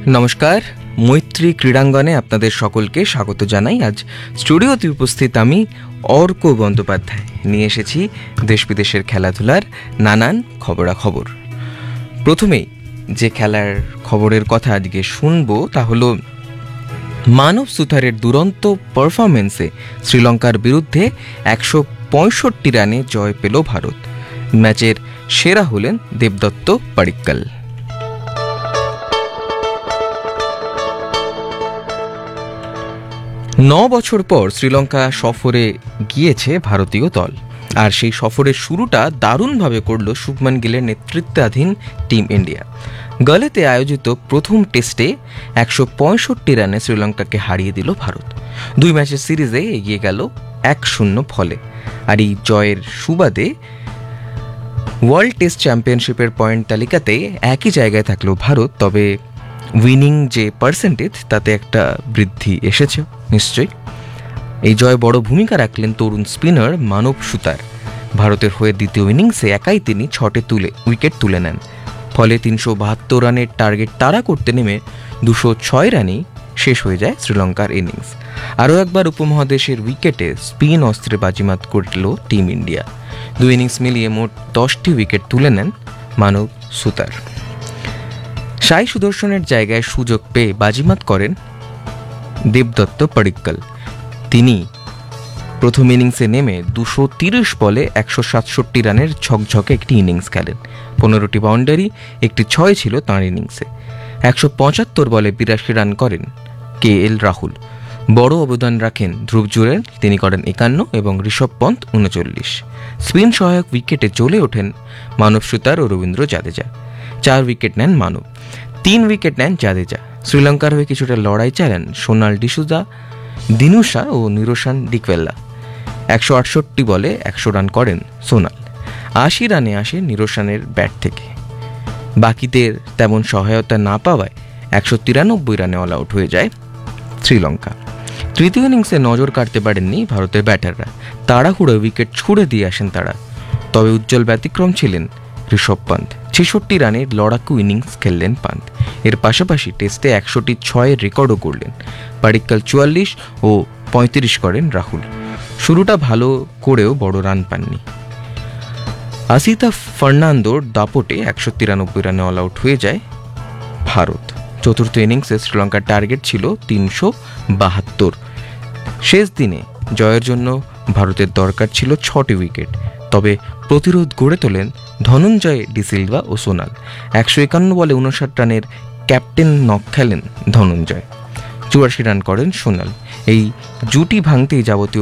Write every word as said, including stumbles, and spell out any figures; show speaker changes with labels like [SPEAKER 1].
[SPEAKER 1] নমস্কার, মৈত্রী ক্রীড়াঙ্গনে আপনাদের সকলকে স্বাগত জানাই। আজ স্টুডিওতে উপস্থিত আমি অর্ক বন্দ্যোপাধ্যায় নিয়ে এসেছি দেশ বিদেশের খেলাধুলার নানান খবরাখবর। প্রথমেই যে খেলার খবরের কথা আজকে শুনবো তা হলো মানব সুতারের দুরন্ত পারফরমেন্সে শ্রীলঙ্কার বিরুদ্ধে একশো পঁয়ষট্টি রানে জয় পেল ভারত। ম্যাচের সেরা হলেন দেবদত্ত পাডিক্কাল। ন বছর পর শ্রীলঙ্কা সফরে গিয়েছে ভারতীয় দল, আর সেই সফরের শুরুটা দারুণভাবে করল শুভমান গিলের নেতৃত্বাধীন টিম ইন্ডিয়া। গলেতে আয়োজিত প্রথম টেস্টে একশো পঁয়ষট্টি রানে শ্রীলঙ্কাকে হারিয়ে দিল ভারত। দুই ম্যাচের সিরিজে এগিয়ে গেল এক শূন্য ফলে। আর এই জয়ের সুবাদে ওয়ার্ল্ড টেস্ট চ্যাম্পিয়নশিপের পয়েন্ট তালিকাতে একই জায়গায় থাকলেও ভারত, তবে উইনিং যে পার্সেন্টেজ তাতে একটা বৃদ্ধি এসেছে নিশ্চয়ই। এই জয় বড় ভূমিকা রাখলেন তরুণ স্পিনার মানব সুতার। ভারতের হয়ে দ্বিতীয় ইনিংসে একাই তিনি ছটে তুলে উইকেট তুলে নেন। ফলে তিনশো বাহাত্তর রানের টার্গেট তাড়া করতে নেমে দুশো ছয় রানেই শেষ হয়ে যায় শ্রীলঙ্কার ইনিংস। আরও একবার উপমহাদেশের উইকেটে স্পিন অস্ত্রে বাজিমাত করল টিম ইন্ডিয়া। দুই ইনিংস মিলিয়ে মোট দশটি উইকেট তুলে নেন মানব সুতার। সাই সুদর্শনের জায়গায় সুযোগ পেয়ে বাজিমাত করেন দেবদত্ত পাডিক্কাল। তিনি প্রথম ইনিংসে নেমে দুশো তিরিশ বলে একশো সাতষট্টি রানের ঝকঝকে একটি ইনিংস খেলেন। পনেরোটি বাউন্ডারি, একটি ছয় ছিল তাঁর ইনিংসে। একশো পঁচাত্তর বলে বিরাশি রান করেন কে এল রাহুল। বড় অবদান রাখেন ধ্রুব জুরেল, তিনি করেন একান্ন এবং ঋষভ পন্থ উনচল্লিশ। স্পিন সহায়ক উইকেটে চলে ওঠেন মানব সুতার ও রবীন্দ্র জাদেজা। চার উইকেট নেন মানব, তিন উইকেট নেন জাদেজা। শ্রীলঙ্কার হয়ে কিছুটা লড়াই চালান সোনাল ডিসুজা, দিনুশা ও নিরোশান ডিকওয়েল্লা। একশো আটষট্টি বলে একশো রান করেন সোনাল। আশি রানে আসে নিরোশানের ব্যাট থেকে। বাকিদের তেমন সহায়তা না পাওয়ায় একশো তিরানব্বই রানে অল আউট হয়ে যায় শ্রীলঙ্কা। তৃতীয় ইনিংসে নজর কাটতে পারেননি ভারতের ব্যাটাররা। তাড়াহুড়ো উইকেট ছুড়ে দিয়ে আসেন তারা। তবে উজ্জ্বল ব্যতিক্রম ছিলেন ঋষভ পন্থ। ছেষট্টি রানের লড়াকু ইনিংস খেললেন পন্থ। এর পাশাপাশি টেস্টে একশোটি ছয়ের রেকর্ডও করলেন। পাডিক্কাল চুয়াল্লিশ ও পঁয়ত্রিশ করেন রাহুল। শুরুটা ভালো করেও বড় রান পাননি। আসিতা ফার্নান্দোর দাপটে একশো তিরানব্বই রানে অল আউট হয়ে যায় ভারত। চতুর্থ ইনিংসে শ্রীলঙ্কার টার্গেট ছিল তিনশো বাহাত্তর। শেষ দিনে জয়ের জন্য ভারতের দরকার ছিল ছটি উইকেট। তবে প্রতিরোধ গড়ে তোলেন ধনঞ্জয় ডিসিলভা ও সোনাল। একশো একান্ন বলে উনষাট রানের ক্যাপ্টেন নক খেলেন ধনঞ্জয়। চুরাশি রান করেন সোনাল। এই জুটি ভাঙতেই যাবতীয়